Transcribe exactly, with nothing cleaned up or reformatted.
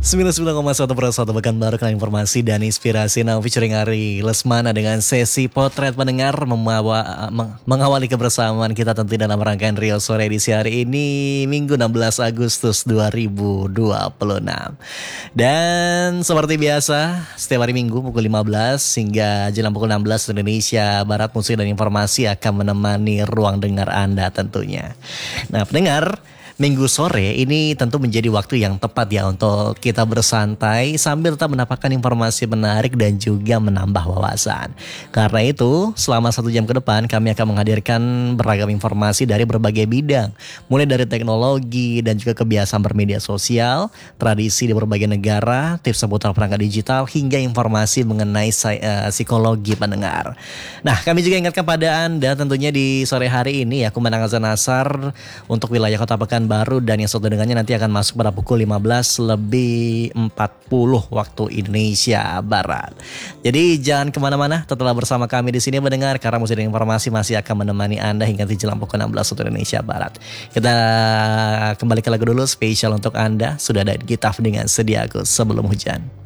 sembilan puluh sembilan koma satu per satu Pekan Baru dengan informasi dan inspirasi now featuring Ari Lesmana dengan sesi potret pendengar membawa, meng, mengawali kebersamaan kita tentu dalam rangkaian Rio Sore edisi hari ini Minggu enam belas Agustus dua ribu dua puluh enam. Dan seperti biasa setiap hari Minggu pukul lima belas hingga jelang pukul enam belas Indonesia Barat, musik dan informasi akan menemani ruang dengar Anda tentunya. Nah pendengar, Minggu sore ini tentu menjadi waktu yang tepat ya untuk kita bersantai sambil tetap mendapatkan informasi menarik dan juga menambah wawasan. Karena itu selama satu jam ke depan kami akan menghadirkan beragam informasi dari berbagai bidang. Mulai dari teknologi dan juga kebiasaan bermedia sosial, tradisi di berbagai negara, tips seputar perangkat digital hingga informasi mengenai uh, psikologi pendengar. Nah kami juga ingatkan pada Anda tentunya di sore hari ini aku Menang Azan Asar untuk wilayah Kota Pekanbaru baru dan yang satu dengannya nanti akan masuk pada pukul lima belas lebih empat puluh waktu Indonesia Barat. Jadi jangan kemana-mana, tetaplah bersama kami di sini mendengar karena musik dan informasi masih akan menemani Anda hingga jelang pukul enam belas waktu Indonesia Barat. Kita kembali ke lagu dulu spesial untuk Anda. Sudah ada Gitaf dengan Sediaku Sebelum Hujan.